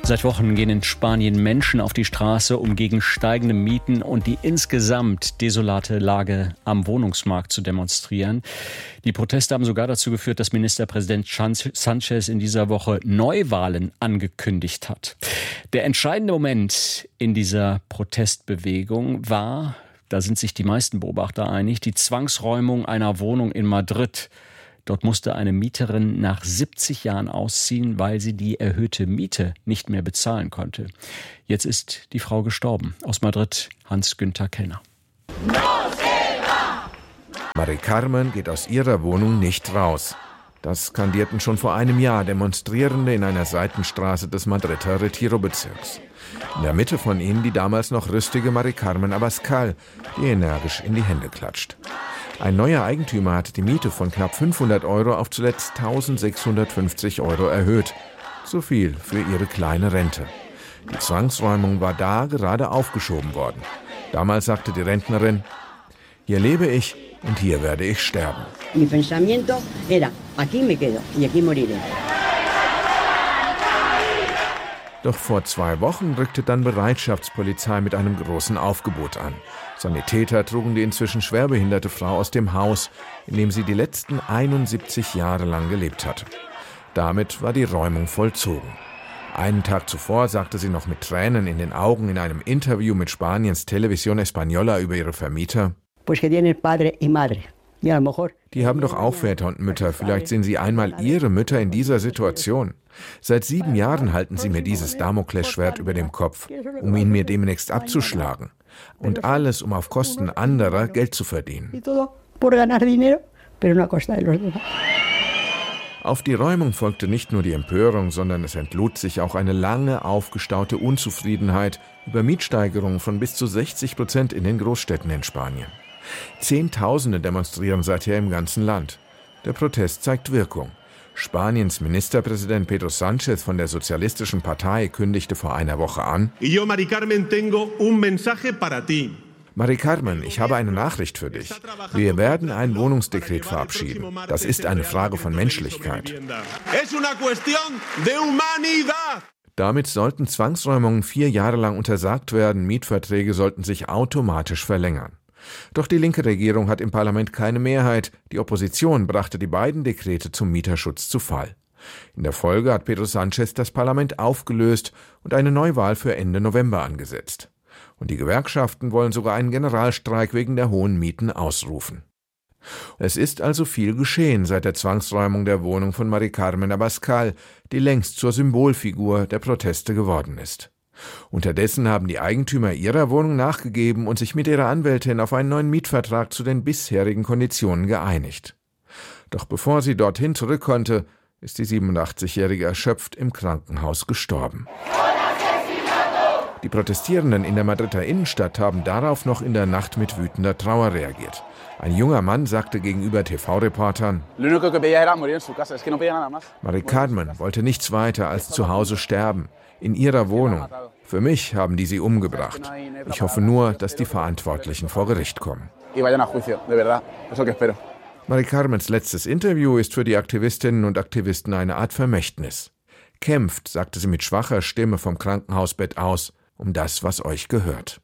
Seit Wochen gehen in Spanien Menschen auf die Straße, um gegen steigende Mieten und die insgesamt desolate Lage am Wohnungsmarkt zu demonstrieren. Die Proteste haben sogar dazu geführt, dass Ministerpräsident Sánchez in dieser Woche Neuwahlen angekündigt hat. Der entscheidende Moment in dieser Protestbewegung war, da sind sich die meisten Beobachter einig, die Zwangsräumung einer Wohnung in Madrid. Dort musste eine Mieterin nach 70 Jahren ausziehen, weil sie die erhöhte Miete nicht mehr bezahlen konnte. Jetzt ist die Frau gestorben. Aus Madrid, Hans-Günther Kellner. Mari Carmen geht aus ihrer Wohnung nicht raus. Das skandierten schon vor einem Jahr Demonstrierende in einer Seitenstraße des Madrider Retiro-Bezirks. In der Mitte von ihnen die damals noch rüstige Mari Carmen Abascal, die energisch in die Hände klatscht. Ein neuer Eigentümer hatte die Miete von knapp 500 € auf zuletzt 1.650 € erhöht. So viel für ihre kleine Rente. Die Zwangsräumung war da gerade aufgeschoben worden. Damals sagte die Rentnerin: Hier lebe ich und hier werde ich sterben. Mi pensamiento era, aquí me quedo y aquí moriré. Doch vor 2 Wochen rückte dann Bereitschaftspolizei mit einem großen Aufgebot an. Sanitäter trugen die inzwischen schwerbehinderte Frau aus dem Haus, in dem sie die letzten 71 Jahre lang gelebt hatte. Damit war die Räumung vollzogen. Einen Tag zuvor sagte sie noch mit Tränen in den Augen in einem Interview mit Spaniens Televisión Española über ihre Vermieter: Die haben doch auch Väter und Mütter, vielleicht sehen Sie einmal Ihre Mütter in dieser Situation. Seit 7 Jahren halten Sie mir dieses Damoklesschwert über dem Kopf, um ihn mir demnächst abzuschlagen. Und alles, um auf Kosten anderer Geld zu verdienen. Auf die Räumung folgte nicht nur die Empörung, sondern es entlud sich auch eine lange aufgestaute Unzufriedenheit über Mietsteigerungen von bis zu 60% in den Großstädten in Spanien. Zehntausende demonstrieren seither im ganzen Land. Der Protest zeigt Wirkung. Spaniens Ministerpräsident Pedro Sánchez von der Sozialistischen Partei kündigte vor einer Woche an: Mari Carmen, tengo un mensaje para ti. Mari Carmen, ich habe eine Nachricht für dich. Wir werden ein Wohnungsdekret verabschieden. Das ist eine Frage von Menschlichkeit. Damit sollten Zwangsräumungen 4 Jahre lang untersagt werden, Mietverträge sollten sich automatisch verlängern. Doch die linke Regierung hat im Parlament keine Mehrheit. Die Opposition brachte die beiden Dekrete zum Mieterschutz zu Fall. In der Folge hat Pedro Sánchez das Parlament aufgelöst und eine Neuwahl für Ende November angesetzt. Und die Gewerkschaften wollen sogar einen Generalstreik wegen der hohen Mieten ausrufen. Es ist also viel geschehen seit der Zwangsräumung der Wohnung von Mari Carmen Abascal, die längst zur Symbolfigur der Proteste geworden ist. Unterdessen haben die Eigentümer ihrer Wohnung nachgegeben und sich mit ihrer Anwältin auf einen neuen Mietvertrag zu den bisherigen Konditionen geeinigt. Doch bevor sie dorthin zurück konnte, ist die 87-Jährige erschöpft im Krankenhaus gestorben. Die Protestierenden in der Madrider Innenstadt haben darauf noch in der Nacht mit wütender Trauer reagiert. Ein junger Mann sagte gegenüber TV-Reportern: Mari Carmen wollte nichts weiter als zu Hause sterben. In ihrer Wohnung. Für mich haben die sie umgebracht. Ich hoffe nur, dass die Verantwortlichen vor Gericht kommen. Mari Carmens letztes Interview ist für die Aktivistinnen und Aktivisten eine Art Vermächtnis. Kämpft, sagte sie mit schwacher Stimme vom Krankenhausbett aus, um das, was euch gehört.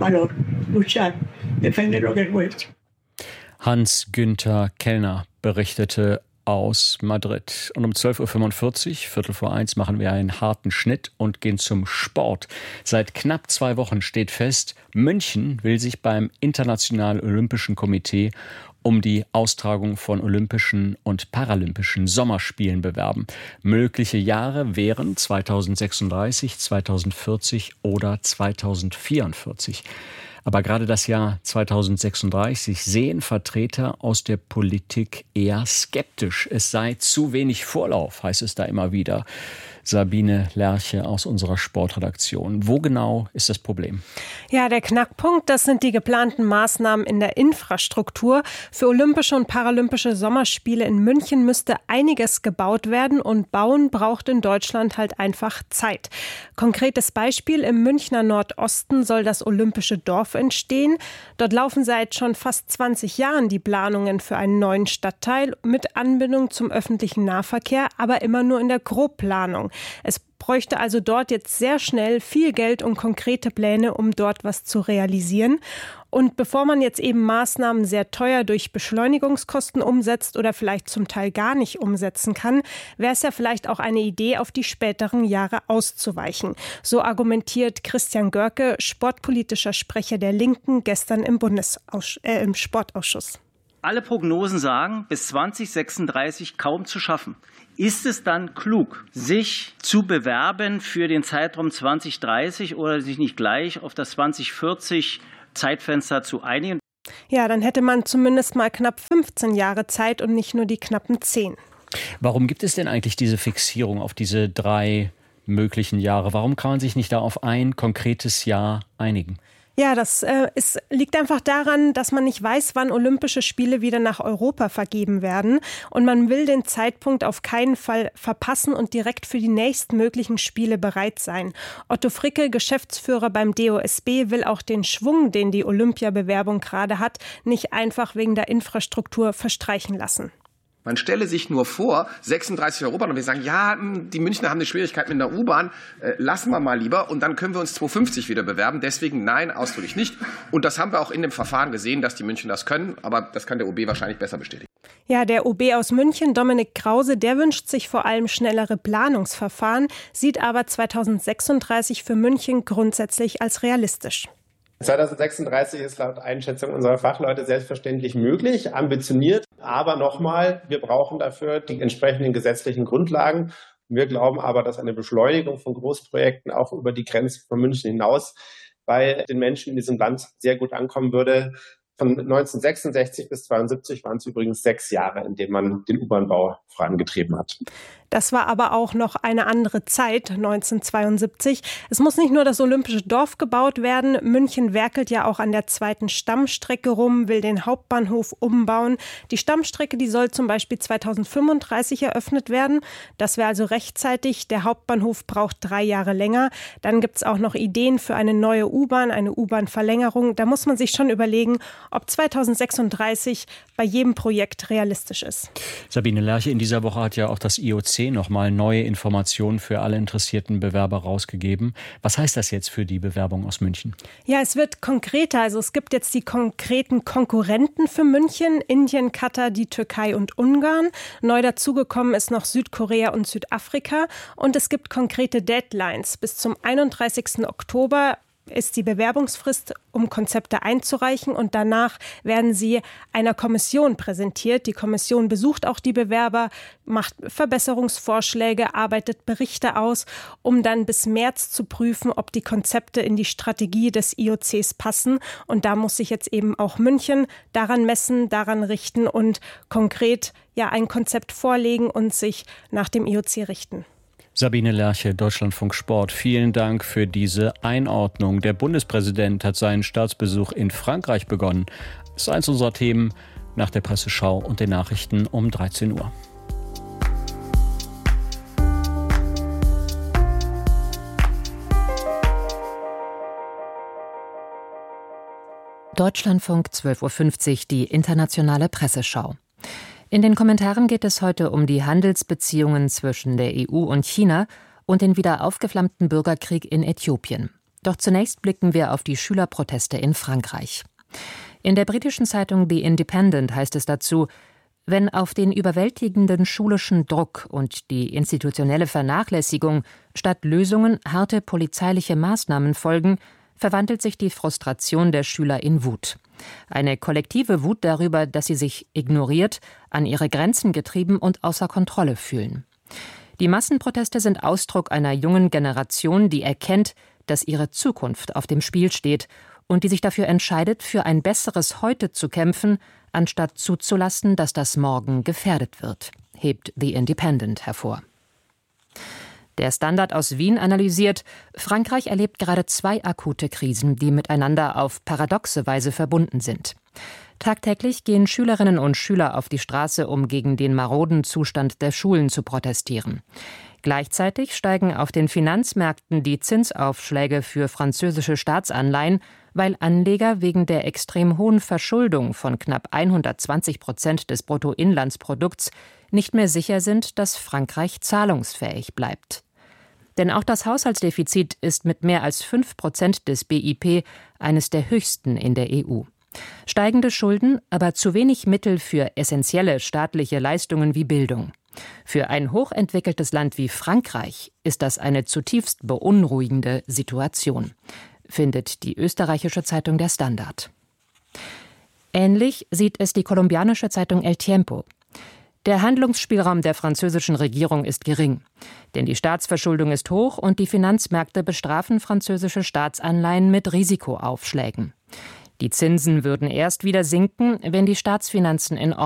Hans-Günther Kellner berichtete aus Madrid. Und um 12.45 Uhr, 1:15, machen wir einen harten Schnitt und gehen zum Sport. Seit knapp 2 Wochen steht fest, München will sich beim Internationalen Olympischen Komitee um die Austragung von Olympischen und Paralympischen Sommerspielen bewerben. Mögliche Jahre wären 2036, 2040 oder 2044. Aber gerade das Jahr 2036 sehen Vertreter aus der Politik eher skeptisch. Es sei zu wenig Vorlauf, heißt es da immer wieder. Sabine Lerche aus unserer Sportredaktion. Wo genau ist das Problem? Ja, der Knackpunkt, das sind die geplanten Maßnahmen in der Infrastruktur. Für Olympische und Paralympische Sommerspiele in München müsste einiges gebaut werden und Bauen braucht in Deutschland halt einfach Zeit. Konkretes Beispiel: Im Münchner Nordosten soll das Olympische Dorf entstehen. Dort laufen seit schon fast 20 Jahren die Planungen für einen neuen Stadtteil mit Anbindung zum öffentlichen Nahverkehr, aber immer nur in der Grobplanung. Es bräuchte also dort jetzt sehr schnell viel Geld und konkrete Pläne, um dort was zu realisieren. Und bevor man jetzt eben Maßnahmen sehr teuer durch Beschleunigungskosten umsetzt oder vielleicht zum Teil gar nicht umsetzen kann, wäre es ja vielleicht auch eine Idee, auf die späteren Jahre auszuweichen. So argumentiert Christian Görke, sportpolitischer Sprecher der Linken, gestern im Sportausschuss. Alle Prognosen sagen, bis 2036 kaum zu schaffen. Ist es dann klug, sich zu bewerben für den Zeitraum 2030 oder sich nicht gleich auf das 2040 Zeitfenster zu einigen? Ja, dann hätte man zumindest mal knapp 15 Jahre Zeit und nicht nur die knappen 10. Warum gibt es denn eigentlich diese Fixierung auf diese 3 möglichen Jahre? Warum kann man sich nicht da auf ein konkretes Jahr einigen? Ja, das liegt einfach daran, dass man nicht weiß, wann Olympische Spiele wieder nach Europa vergeben werden. Und man will den Zeitpunkt auf keinen Fall verpassen und direkt für die nächstmöglichen Spiele bereit sein. Otto Fricke, Geschäftsführer beim DOSB, will auch den Schwung, den die Olympiabewerbung gerade hat, nicht einfach wegen der Infrastruktur verstreichen lassen. Man stelle sich nur vor, 36 Europabahnen, und wir sagen, ja, die Münchner haben eine Schwierigkeit mit der U-Bahn, lassen wir mal lieber und dann können wir uns 2050 wieder bewerben. Deswegen nein, ausdrücklich nicht. Und das haben wir auch in dem Verfahren gesehen, dass die Münchner das können, aber das kann der OB wahrscheinlich besser bestätigen. Ja, der OB aus München, Dominik Krause, der wünscht sich vor allem schnellere Planungsverfahren, sieht aber 2036 für München grundsätzlich als realistisch. 2036 ist laut Einschätzung unserer Fachleute selbstverständlich möglich, ambitioniert. Aber nochmal, wir brauchen dafür die entsprechenden gesetzlichen Grundlagen. Wir glauben aber, dass eine Beschleunigung von Großprojekten auch über die Grenze von München hinaus bei den Menschen in diesem Land sehr gut ankommen würde. Von 1966 bis 1972 waren es übrigens 6 Jahre, in denen man den U-Bahn-Bau vorangetrieben hat. Das war aber auch noch eine andere Zeit, 1972. Es muss nicht nur das Olympische Dorf gebaut werden. München werkelt ja auch an der 2. Stammstrecke rum, will den Hauptbahnhof umbauen. Die Stammstrecke, die soll zum Beispiel 2035 eröffnet werden. Das wäre also rechtzeitig. Der Hauptbahnhof braucht 3 Jahre länger. Dann gibt es auch noch Ideen für eine neue U-Bahn, eine U-Bahn-Verlängerung. Da muss man sich schon überlegen, ob 2036 bei jedem Projekt realistisch ist. Sabine Lerche, in dieser Woche hat ja auch das IOC nochmal neue Informationen für alle interessierten Bewerber rausgegeben. Was heißt das jetzt für die Bewerbung aus München? Ja, es wird konkreter. Also es gibt jetzt die konkreten Konkurrenten für München. Indien, Katar, die Türkei und Ungarn. Neu dazugekommen ist noch Südkorea und Südafrika. Und es gibt konkrete Deadlines. Bis zum 31. Oktober ist die Bewerbungsfrist, um Konzepte einzureichen, und danach werden sie einer Kommission präsentiert. Die Kommission besucht auch die Bewerber, macht Verbesserungsvorschläge, arbeitet Berichte aus, um dann bis März zu prüfen, ob die Konzepte in die Strategie des IOCs passen. Und da muss sich jetzt eben auch München daran messen, daran richten und konkret ein Konzept vorlegen und sich nach dem IOC richten. Sabine Lerche, Deutschlandfunk Sport, vielen Dank für diese Einordnung. Der Bundespräsident hat seinen Staatsbesuch in Frankreich begonnen. Das ist eins unserer Themen nach der Presseschau und den Nachrichten um 13 Uhr. Deutschlandfunk 12.50 Uhr, die internationale Presseschau. In den Kommentaren geht es heute um die Handelsbeziehungen zwischen der EU und China und den wieder aufgeflammten Bürgerkrieg in Äthiopien. Doch zunächst blicken wir auf die Schülerproteste in Frankreich. In der britischen Zeitung The Independent heißt es dazu: Wenn auf den überwältigenden schulischen Druck und die institutionelle Vernachlässigung statt Lösungen harte polizeiliche Maßnahmen folgen, verwandelt sich die Frustration der Schüler in Wut. Eine kollektive Wut darüber, dass sie sich ignoriert, an ihre Grenzen getrieben und außer Kontrolle fühlen. Die Massenproteste sind Ausdruck einer jungen Generation, die erkennt, dass ihre Zukunft auf dem Spiel steht und die sich dafür entscheidet, für ein besseres Heute zu kämpfen, anstatt zuzulassen, dass das Morgen gefährdet wird, hebt The Independent hervor. Der Standard aus Wien analysiert: Frankreich erlebt gerade 2 akute Krisen, die miteinander auf paradoxe Weise verbunden sind. Tagtäglich gehen Schülerinnen und Schüler auf die Straße, um gegen den maroden Zustand der Schulen zu protestieren. Gleichzeitig steigen auf den Finanzmärkten die Zinsaufschläge für französische Staatsanleihen, weil Anleger wegen der extrem hohen Verschuldung von knapp 120% des Bruttoinlandsprodukts nicht mehr sicher sind, dass Frankreich zahlungsfähig bleibt. Denn auch das Haushaltsdefizit ist mit mehr als 5% des BIP eines der höchsten in der EU. Steigende Schulden, aber zu wenig Mittel für essentielle staatliche Leistungen wie Bildung. Für ein hochentwickeltes Land wie Frankreich ist das eine zutiefst beunruhigende Situation, findet die österreichische Zeitung Der Standard. Ähnlich sieht es die kolumbianische Zeitung El Tiempo. Der Handlungsspielraum der französischen Regierung ist gering, denn die Staatsverschuldung ist hoch und die Finanzmärkte bestrafen französische Staatsanleihen mit Risikoaufschlägen. Die Zinsen würden erst wieder sinken, wenn die Staatsfinanzen in